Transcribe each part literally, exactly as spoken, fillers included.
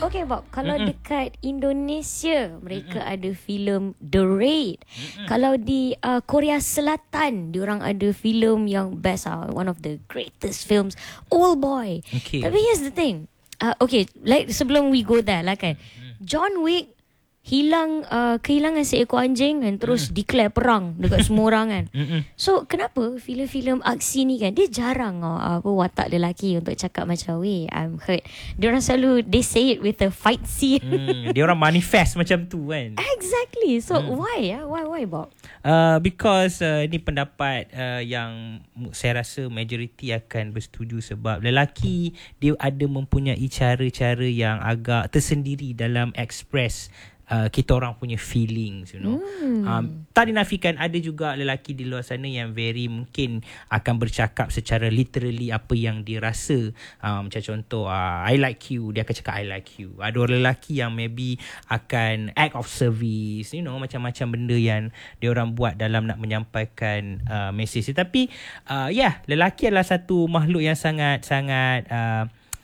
Okay Bob, kalau Mm-mm. dekat Indonesia mereka Mm-mm. ada filem The Raid. Mm-mm. Kalau di uh, Korea Selatan diorang ada filem yang best ah, one of the greatest films, Old Boy. Okay. Tapi here's the thing. Uh, okay, like sebelum we go there lah kan. John Wick hilang uh, kehilangan seekor anjing dan terus mm. declare perang dekat semua orang kan. So kenapa filem-filem aksi ni kan dia jarang uh, apa watak lelaki untuk cakap macam weh I'm hurt. Dia orang selalu they say it with a fight scene. Mm, dia orang manifest macam tu kan. Exactly. So Mm. why ya? Why why Bob? Uh, because uh, ni pendapat uh, yang saya rasa majoriti akan bersetuju sebab lelaki dia ada mempunyai cara-cara yang agak tersendiri dalam express Uh, kita orang punya feelings, you know. Hmm. Um, tak dinafikan ada juga lelaki di luar sana yang very mungkin akan bercakap secara literally apa yang dia rasa. Um, macam contoh, uh, I like you, dia akan cakap I like you. Ada orang lelaki yang maybe akan act of service, you know, macam-macam benda yang dia orang buat dalam nak menyampaikan uh, mesej. Tetapi, uh, ya, yeah, lelaki adalah satu makhluk yang sangat-sangat Uh,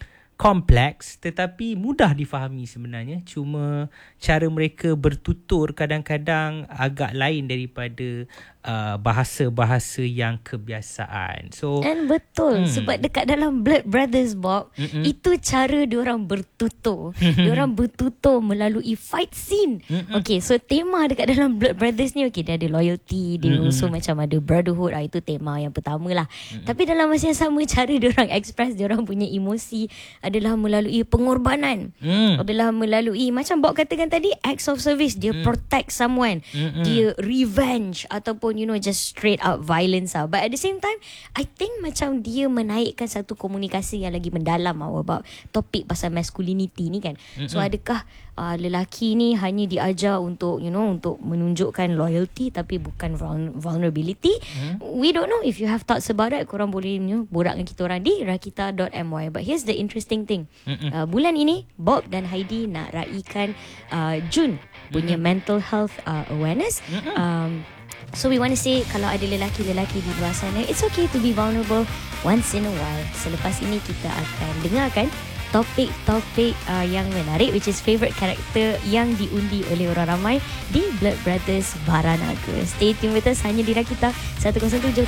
kompleks tetapi mudah difahami sebenarnya, cuma cara mereka bertutur kadang-kadang agak lain daripada uh, bahasa-bahasa yang kebiasaan. So and betul hmm. sebab dekat dalam Blood Brothers Bob, Mm-mm. itu cara diorang bertutur. Diorang bertutur melalui fight scene. Mm-mm. Okay, so tema dekat dalam Blood Brothers ni okay, dia ada loyalty, dia Mm-mm. also macam ada brotherhood, ah, itu tema yang pertama lah. Mm-mm. Tapi dalam masa yang sama cara diorang express diorang punya emosi adalah melalui pengorbanan. Mm. Adalah melalui macam Bob katakan tadi, acts of service. Dia mm. protect someone. Mm-mm. Dia revenge ataupun you know just straight up violence lah. But at the same time I think macam dia menaikkan satu komunikasi yang lagi mendalam lah about topik pasal masculinity ni kan. Mm-mm. So adakah uh, lelaki ni hanya diajar untuk you know untuk menunjukkan loyalty tapi bukan vulnerability? Mm. We don't know. If you have thoughts about it, korang boleh you know, borak dengan kita orang di rakita dot my. But here's the interesting thing. Uh, bulan ini Bob dan Heidi nak raikan uh, Jun punya Mm-mm. mental health uh, awareness. Um, so we want to say kalau ada lelaki-lelaki di luar sana, it's okay to be vulnerable once in a while. Selepas ini kita akan dengarkan topik-topik uh, yang menarik, which is favourite character yang diundi oleh orang ramai di Blood Brothers Baranaga. Stay tuned with us hanya di Rakita seratus tujuh